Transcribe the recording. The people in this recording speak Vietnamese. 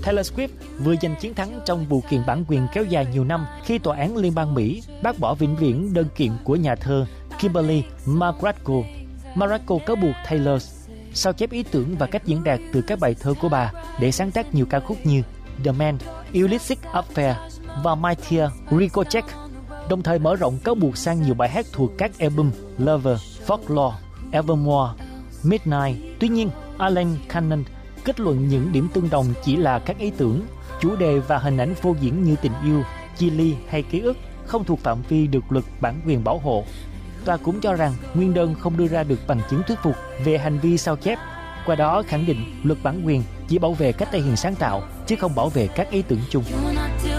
Taylor Swift vừa giành chiến thắng trong vụ kiện bản quyền kéo dài nhiều năm khi tòa án liên bang Mỹ bác bỏ vĩnh viễn đơn kiện của nhà thơ Kimberly McGrathco. McGrathco cáo buộc Taylor sao chép ý tưởng và cách diễn đạt từ các bài thơ của bà để sáng tác nhiều ca khúc như The Man, Illicit Affair và My Dear Ricochet, đồng thời mở rộng cáo buộc sang nhiều bài hát thuộc các album Lover, Folklore, Evermore, Midnight. Tuy nhiên, Alan Cannon kết luận những điểm tương đồng chỉ là các ý tưởng, chủ đề và hình ảnh phô diễn như tình yêu, chia ly hay ký ức không thuộc phạm vi được luật bản quyền bảo hộ. Tòa cũng cho rằng nguyên đơn không đưa ra được bằng chứng thuyết phục về hành vi sao chép, qua đó khẳng định luật bản quyền chỉ bảo vệ cách thể hiện sáng tạo chứ không bảo vệ các ý tưởng chung.